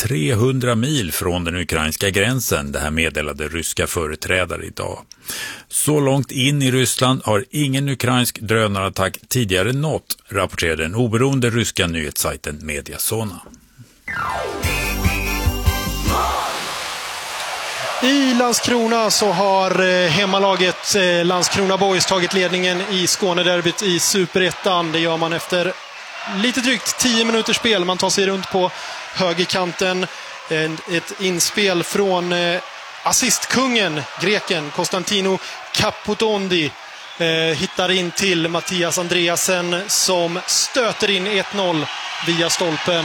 300 mil från den ukrainska gränsen. Det här meddelade ryska företrädare idag. Så långt in i Ryssland har ingen ukrainsk drönarattack tidigare nått, rapporterade den oberoende ryska nyhetssajten Mediazona. I Landskrona så har hemmalaget Landskrona Boys tagit ledningen i Skånederbyt i Superettan. Det gör man efter lite drygt 10 minuters spel. Man tar sig runt på högerkanten. Ett inspel från assistkungen, greken Konstantino Kapotondi. Hittar in till Mattias Andreasen som stöter in 1-0 via stolpen.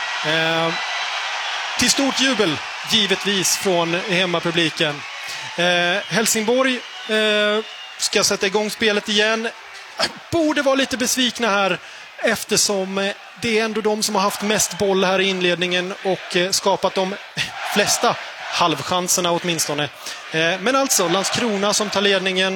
Till stort jubel givetvis från hemmapubliken. Helsingborg ska sätta igång spelet igen. Borde vara lite besvikna här eftersom det är ändå de som har haft mest boll här i inledningen och skapat de flesta halvchanserna åtminstone. Men alltså Landskrona som tar ledningen.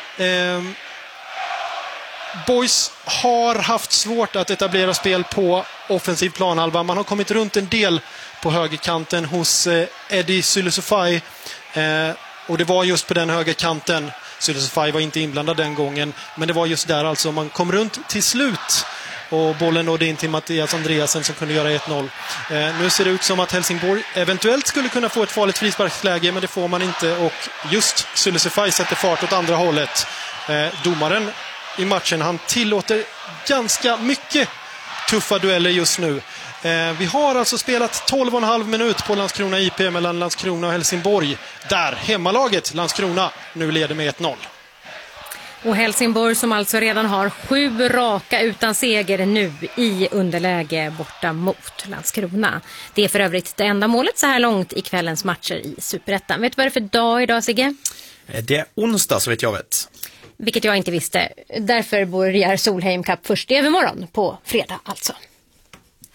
Boys har haft svårt att etablera spel på offensiv planhalva. Man har kommit runt en del på högerkanten hos Eddie Sylisufaj. Och det var just på den högerkanten. Sylisufaj var inte inblandad den gången. Men det var just där alltså man kom runt till slut. Och bollen nådde in till Mattias Andreasen som kunde göra 1-0. Nu ser det ut som att Helsingborg eventuellt skulle kunna få ett farligt frisparksläge. Men det får man inte. Och just Sylisufaj sätter fart åt andra hållet. Domaren i matchen, han tillåter ganska mycket tuffa dueller just nu. Vi har alltså spelat 12,5 minut på Landskrona IP mellan Landskrona och Helsingborg. Där hemmalaget Landskrona nu leder med 1-0. Och Helsingborg som alltså redan har 7 raka utan seger nu i underläge borta mot Landskrona. Det är för övrigt det enda målet så här långt i kvällens matcher i Superettan. Vet du vad det är för dag idag, Sigge? Det är onsdag så vet jag vet. Vilket jag inte visste. Därför börjar Solheim Cup först i övermorgon på fredag alltså.